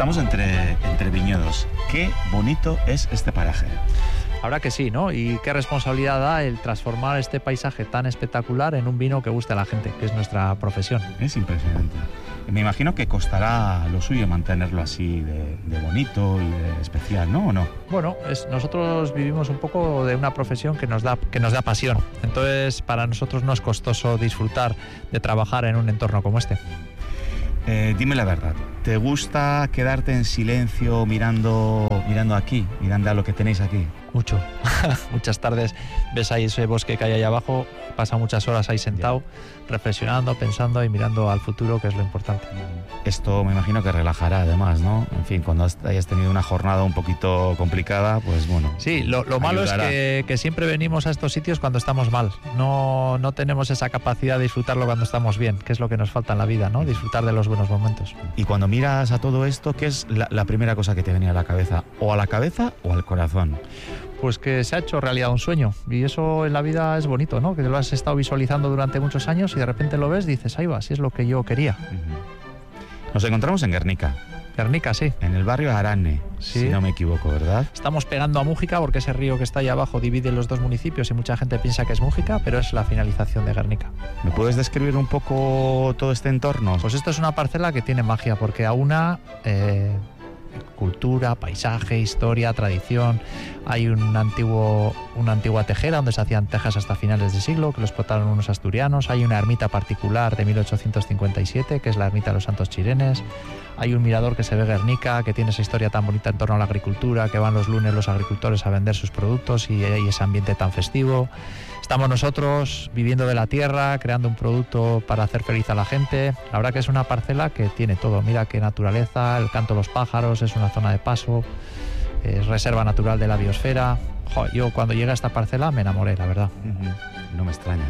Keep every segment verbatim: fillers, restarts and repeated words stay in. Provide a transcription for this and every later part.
Estamos entre, entre viñedos. Qué bonito es este paraje. Ahora que sí, ¿no? Y qué responsabilidad da el transformar este paisaje tan espectacular en un vino que guste a la gente, que es nuestra profesión. Es impresionante. Me imagino que costará lo suyo mantenerlo así de, de bonito y de especial, ¿no? ¿O no? Bueno, es, nosotros vivimos un poco de una profesión que nos da, que nos da pasión. Entonces, para nosotros no es costoso disfrutar de trabajar en un entorno como este. Eh, dime la verdad, ¿te gusta quedarte en silencio mirando, mirando aquí, mirando a lo que tenéis aquí? Mucho. Muchas tardes ves ahí ese bosque que hay ahí abajo, pasa muchas horas ahí sentado, reflexionando, pensando y mirando al futuro, que es lo importante. Esto me imagino que relajará además, ¿no? En fin, cuando hayas tenido una jornada un poquito complicada, pues bueno. Sí, lo, lo malo es que, que siempre venimos a estos sitios cuando estamos mal. No, no tenemos esa capacidad de disfrutarlo cuando estamos bien, que es lo que nos falta en la vida, ¿no? Disfrutar de los buenos momentos. Y cuando miras a todo esto, ¿qué es la, la primera cosa que te venía a la cabeza? ¿O a la cabeza o al corazón? Pues que se ha hecho realidad un sueño, y eso en la vida es bonito, ¿no? Que lo has estado visualizando durante muchos años y de repente lo ves y dices, ahí va, si es lo que yo quería. Uh-huh. Nos encontramos en Guernica. Guernica, sí. En el barrio Arane, sí. Si no me equivoco, ¿verdad? Estamos pegando a Mújica porque ese río que está ahí abajo divide los dos municipios y mucha gente piensa que es Mújica, pero es la finalización de Guernica. ¿Me puedes describir un poco todo este entorno? Pues esto es una parcela que tiene magia porque aúna eh, cultura, paisaje, historia, tradición. Hay un antiguo, una antigua tejera donde se hacían tejas hasta finales de siglo, que lo explotaron unos asturianos. Hay una ermita particular de mil ochocientos cincuenta y siete, que es la ermita de los Santos Chirenes. Hay un mirador que se ve Guernica, que tiene esa historia tan bonita en torno a la agricultura, que van los lunes los agricultores a vender sus productos y hay ese ambiente tan festivo. Estamos nosotros viviendo de la tierra, creando un producto para hacer feliz a la gente. La verdad que es una parcela que tiene todo. Mira qué naturaleza, el canto de los pájaros, es una zona de paso, es reserva natural de la biosfera. Jo, yo cuando llegué a esta parcela me enamoré, la verdad. Uh-huh. No me extraña.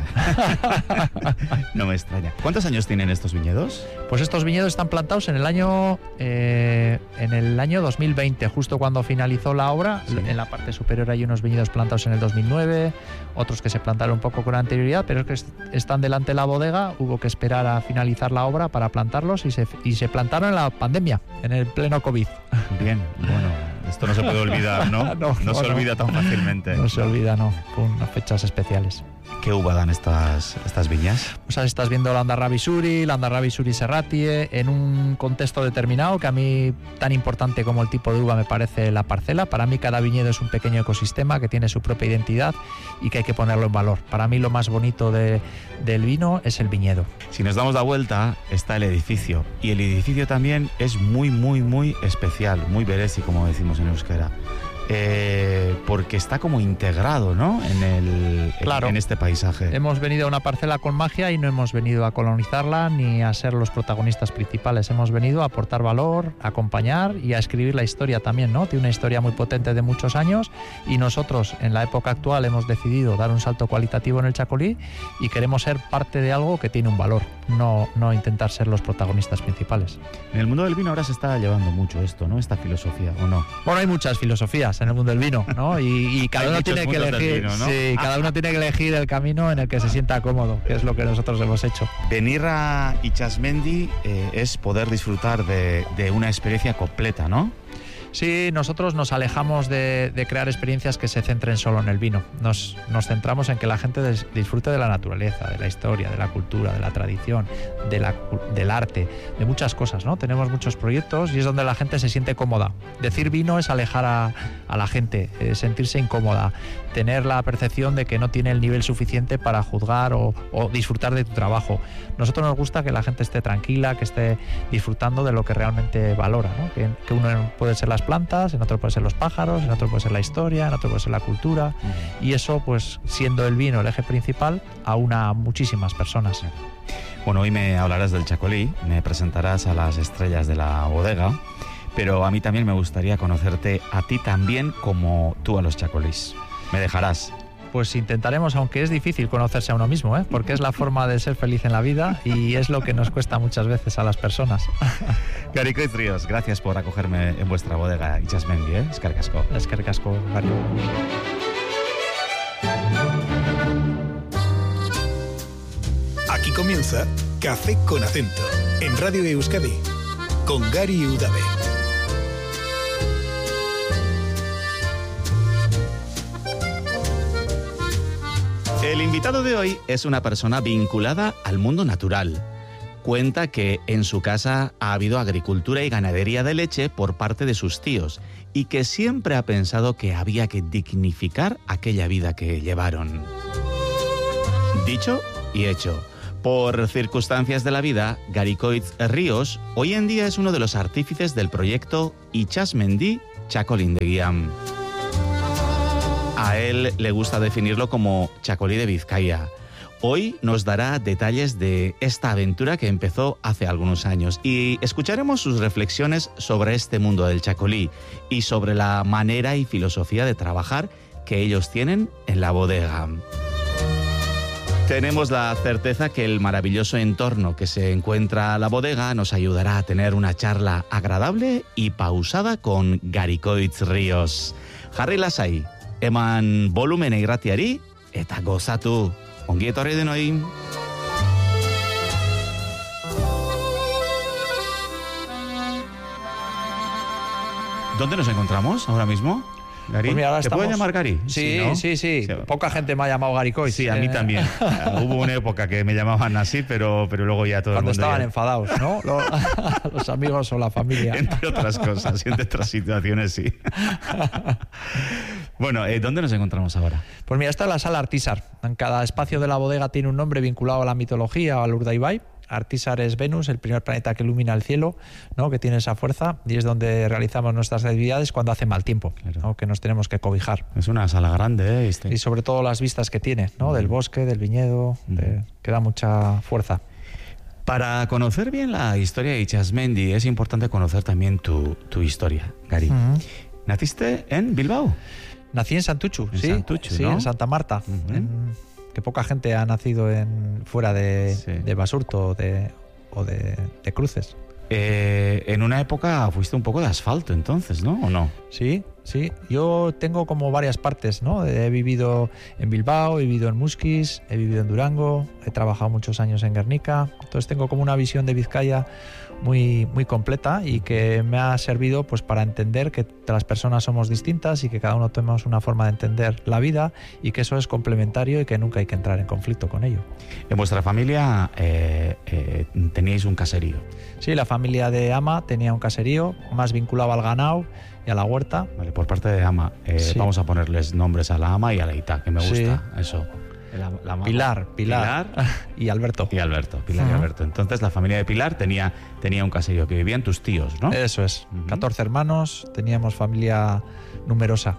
No me extraña. ¿Cuántos años tienen estos viñedos? Pues estos viñedos están plantados en el año eh, en el año dos mil veinte, justo cuando finalizó la obra. Sí. En la parte superior hay unos viñedos plantados en el dos mil nueve, otros que se plantaron un poco con anterioridad, pero es que están delante de la bodega. Hubo que esperar a finalizar la obra para plantarlos y se, y se plantaron en la pandemia, en el pleno COVID. Bien, bueno, esto no se puede olvidar, ¿no? no, no, no se no. olvida tan fácilmente. No se olvida, no, con unas fechas especiales. ¿Qué uva dan estas, estas viñas? Pues ahí estás viendo la Andarrabi Suri, la Andarrabi Suri Serratie, en un contexto determinado que a mí tan importante como el tipo de uva me parece la parcela. Para mí cada viñedo es un pequeño ecosistema que tiene su propia identidad y que hay que ponerlo en valor. Para mí lo más bonito de, del vino es el viñedo. Si nos damos la vuelta está el edificio y el edificio también es muy muy muy especial, muy berezi como decimos en euskera. Eh, porque está como integrado, ¿no? En, el, claro. en, en este paisaje. Hemos venido a una parcela con magia y no hemos venido a colonizarla ni a ser los protagonistas principales. Hemos venido a aportar valor, a acompañar y a escribir la historia también, ¿no? Tiene una historia muy potente de muchos años y nosotros en la época actual hemos decidido dar un salto cualitativo en el Chacolí y queremos ser parte de algo que tiene un valor, no, no intentar ser los protagonistas principales. En el mundo del vino ahora se está llevando mucho esto, ¿no? Esta filosofía, ¿o no? Bueno, hay muchas filosofías en el mundo del vino, ¿no? Y, y cada uno tiene que elegir, vino, ¿no? Sí, cada uno tiene que elegir el camino en el que se sienta cómodo, que es lo que nosotros hemos hecho. Venir a Itxasmendi eh, es poder disfrutar de, de una experiencia completa, ¿no? Sí, nosotros nos alejamos de, de crear experiencias que se centren solo en el vino. Nos, nos centramos en que la gente des, disfrute de la naturaleza, de la historia, de la cultura, de la tradición, de la, del arte, de muchas cosas, ¿no? Tenemos muchos proyectos y es donde la gente se siente cómoda. Decir vino es alejar a, a la gente, eh, sentirse incómoda, tener la percepción de que no tiene el nivel suficiente para juzgar o, o disfrutar de tu trabajo. Nosotros nos gusta que la gente esté tranquila, que esté disfrutando de lo que realmente valora, ¿no? Que, que uno puede ser las plantas, en otro puede ser los pájaros, en otro puede ser la historia, en otro puede ser la cultura, uh-huh. Y eso, pues siendo el vino el eje principal, aúna a muchísimas personas. Bueno, hoy me hablarás del Chacolí, me presentarás a las estrellas de la bodega, pero a mí también me gustaría conocerte a ti también como tú a los Chacolís. ¿Me dejarás? Pues intentaremos, aunque es difícil conocerse a uno mismo, ¿eh? Porque es la forma de ser feliz en la vida y es lo que nos cuesta muchas veces a las personas. Gary Ríos, gracias por acogerme en vuestra bodega Itxasmendi, ¿eh? Eskerrik asko. Eskerrik asko, Gary. Aquí comienza Café con Acento, en Radio Euskadi, con Gary Udave. El invitado de hoy es una persona vinculada al mundo natural. Cuenta que en su casa ha habido agricultura y ganadería de leche por parte de sus tíos y que siempre ha pensado que había que dignificar aquella vida que llevaron. Dicho y hecho. Por circunstancias de la vida, Garicoitz Ríos hoy en día es uno de los artífices del proyecto Itxasmendi Txakolindegian. A él le gusta definirlo como Txakoli de Vizcaya. Hoy nos dará detalles de esta aventura que empezó hace algunos años y escucharemos sus reflexiones sobre este mundo del txakolí y sobre la manera y filosofía de trabajar que ellos tienen en la bodega. Tenemos la certeza que el maravilloso entorno que se encuentra la bodega nos ayudará a tener una charla agradable y pausada con Garicoitz Ríos. Jarri lasai, eman volumen irratiari eta gozatu. Ongi etorri denoi. ¿Dónde nos encontramos ahora mismo? Gary, pues mira, ahora ¿te estamos... puedo llamar Gary? Sí, sí, ¿no? sí, sí. Sí. Poca gente me ha llamado Garicoitz. Sí, a mí eh... también. Hubo una época que me llamaban así, pero, pero luego ya todo Cuando el mundo... estaban ya... enfadados, ¿no? Los, los amigos o la familia. Entre otras cosas, entre otras situaciones, sí. Bueno, eh, ¿dónde nos encontramos ahora? Pues mira, esta es la sala Artisar. En cada espacio de la bodega tiene un nombre vinculado a la mitología o al Urdaibai. Artisar es Venus, el primer planeta que ilumina el cielo, ¿no? Que tiene esa fuerza, y es donde realizamos nuestras actividades cuando hace mal tiempo, claro. ¿no? Que nos tenemos que cobijar. Es una sala grande, ¿eh? Este. Y sobre todo las vistas que tiene, ¿no? Mm. Del bosque, del viñedo, mm. de, que da mucha fuerza. Para conocer bien la historia de Itxasmendi es importante conocer también tu, tu historia, Gary. Mm. ¿Naciste en Bilbao? Nací en Santuchu, en sí, Santuchu, sí, ¿no? en Santa Marta. Uh-huh. en, que poca gente ha nacido en fuera de, sí. de Basurto de, o de, de Cruces. Eh, en una época fuiste un poco de asfalto entonces, ¿no? ¿O no? Sí, sí. Yo tengo como varias partes, ¿no? He vivido en Bilbao, he vivido en Muskiz, he vivido en Durango, he trabajado muchos años en Guernica. Entonces tengo como una visión de Vizcaya muy, muy completa y que me ha servido pues para entender que las personas somos distintas y que cada uno tenemos una forma de entender la vida y que eso es complementario y que nunca hay que entrar en conflicto con ello. En vuestra familia eh, eh, teníais un caserío. Sí, la familia de Ama tenía un caserío más vinculado al ganado y a la huerta. Vale, por parte de Ama, eh, sí. vamos a ponerles nombres a la Ama y a la Ita, que me gusta sí. eso. La, la Pilar, Pilar, Pilar y Alberto. Y Alberto, Pilar uh-huh. y Alberto. Entonces la familia de Pilar tenía, tenía un caserío que vivían tus tíos, ¿no? Eso es, uh-huh. catorce hermanos, teníamos familia numerosa.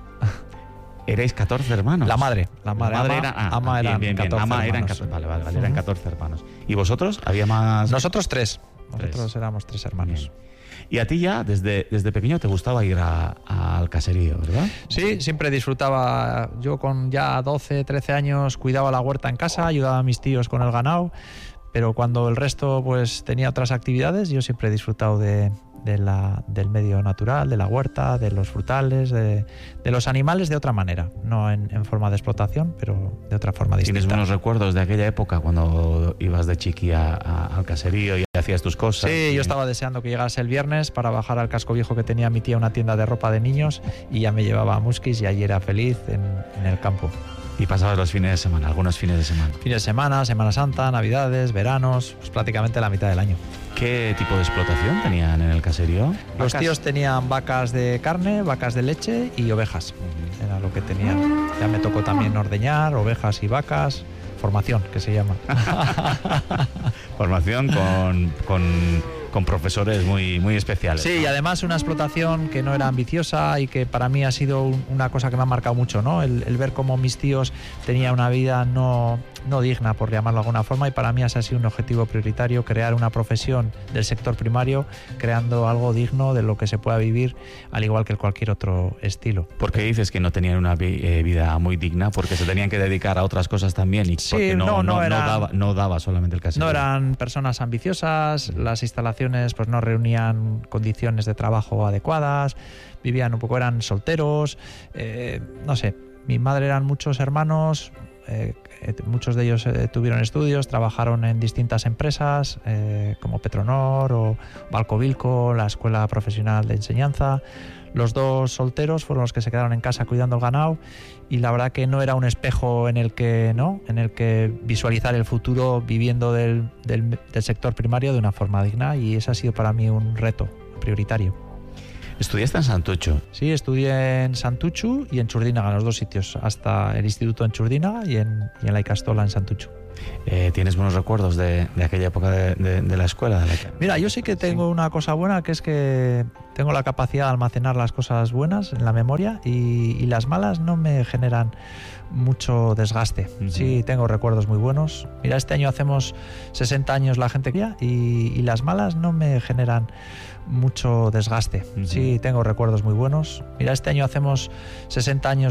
¿Erais catorce hermanos? La madre, la madre, la madre Ama, era, ah, Ama bien, eran bien, bien. catorce Ama eran, hermanos. Vale, vale, vale, eran catorce hermanos. ¿Y vosotros? ¿Había más? Nosotros tres. Nosotros tres. éramos tres hermanos. Bien. Y a ti ya, desde, desde pequeño, te gustaba ir a, a, al caserío, ¿verdad? Sí, siempre disfrutaba. Yo con ya doce, trece años cuidaba la huerta en casa, ayudaba a mis tíos con el ganado, pero cuando el resto pues tenía otras actividades, yo siempre he disfrutado de, de la, del medio natural, de la huerta, de los frutales, de, de los animales de otra manera, no en, en forma de explotación, pero de otra forma distinta. ¿Tienes buenos recuerdos de aquella época cuando ibas de chiqui a, a, al caserío y hacías tus cosas? Sí, y... yo estaba deseando que llegase el viernes para bajar al casco viejo que tenía mi tía, una tienda de ropa de niños, y ya me llevaba a Muskiz y allí era feliz en, en el campo. Y pasabas los fines de semana, algunos fines de semana. Fines de semana, Semana Santa, Navidades, veranos, pues prácticamente la mitad del año. ¿Qué tipo de explotación tenían en el caserío? Los tíos tenían vacas de carne, vacas de leche y ovejas. Uh-huh. Era lo que tenían. Ya me tocó también ordeñar ovejas y vacas. Formación, que se llama. Formación con... con... con profesores muy, muy especiales. Sí, ¿no? Y además una explotación que no era ambiciosa y que para mí ha sido un, una cosa que me ha marcado mucho, ¿no? El, el ver cómo mis tíos tenían una vida no, no digna, por llamarlo de alguna forma, y para mí ese ha sido un objetivo prioritario, crear una profesión del sector primario, creando algo digno de lo que se pueda vivir, al igual que cualquier otro estilo. ¿Por qué dices que no tenían una vi- eh, vida muy digna? Porque se tenían que dedicar a otras cosas también y sí, porque no, no, no, no, eran, no, daba, no daba solamente el caserío. No eran personas ambiciosas, las instalaciones pues no reunían condiciones de trabajo adecuadas, vivían un poco, eran solteros, eh, no sé, mi madre eran muchos hermanos, eh, muchos de ellos eh, tuvieron estudios, trabajaron en distintas empresas eh, como Petronor o Balcovilco, la Escuela Profesional de Enseñanza. Los dos solteros fueron los que se quedaron en casa cuidando el ganado, y la verdad que no era un espejo en el que no en el que visualizar el futuro viviendo del, del, del sector primario de una forma digna, y ese ha sido para mí un reto prioritario. ¿Estudiaste en Santucho? Sí, estudié en Santucho y en Churdínaga, en los dos sitios, hasta el instituto en Churdínaga y en, y en la Icastola en Santucho. Eh, ¿Tienes buenos recuerdos de, de aquella época de, de, de la escuela? De la que... Mira, yo sí que tengo sí. una cosa buena, que es que tengo la capacidad de almacenar las cosas buenas en la memoria, y, y las malas no me generan mucho desgaste. Uh-huh. Sí, tengo recuerdos muy buenos. Mira, este año hacemos sesenta años la gente que y, y las malas no me generan mucho desgaste. Uh-huh. Sí, tengo recuerdos muy buenos. Mira, este año hacemos sesenta años